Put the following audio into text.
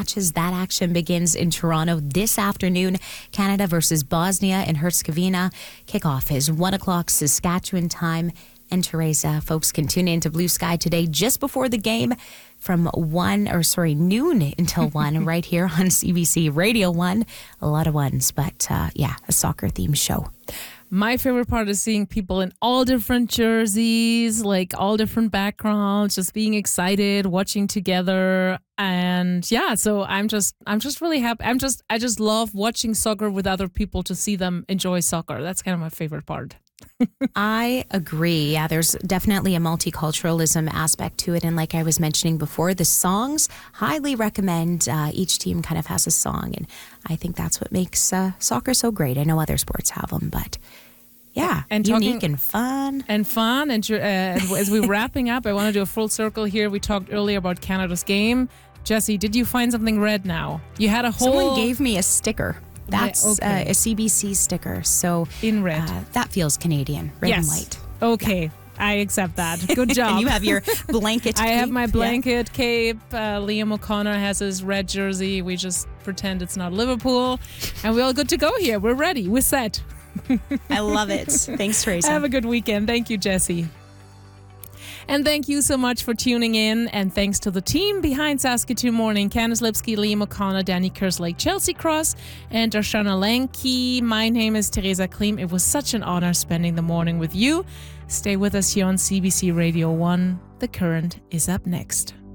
matches. That action begins in Toronto this afternoon. Canada versus Bosnia and Herzegovina. Kickoff is 1 o'clock Saskatchewan time. And Teresa, folks can tune in to Blue Sky today just before the game from noon until 1 right here on CBC Radio 1. A lot of ones, but a soccer themed show. My favorite part is seeing people in all different jerseys, like all different backgrounds, just being excited, watching together. And yeah, so I'm just really happy. I just love watching soccer with other people to see them enjoy soccer. That's kind of my favorite part. I agree. Yeah, there's definitely a multiculturalism aspect to it. And like I was mentioning before, the songs, highly recommend. Each team kind of has a song. And I think that's what makes soccer so great. I know other sports have them, but yeah, and unique and fun. And as we're wrapping up, I want to do a full circle here. We talked earlier about Canada's game. Jesse, did you find something red now? You had a whole... Someone gave me a sticker. That's a CBC sticker. So in red. That feels Canadian. Red and white. Okay. Yeah. I accept that. Good job. And you have your blanket cape. I have my blanket cape. Liam O'Connor has his red jersey. We just pretend it's not Liverpool. And we're all good to go here. We're ready. We're set. I love it. Thanks, Teresa. Have a good weekend. Thank you, Jesse. And thank you so much for tuning in. And thanks to the team behind Saskatoon Morning, Candice Lipsky, Liam O'Connor, Danny Kerslake, Chelsea Cross, and Darshana Lanky. My name is Teresa Klim. It was such an honor spending the morning with you. Stay with us here on CBC Radio 1. The Current is up next.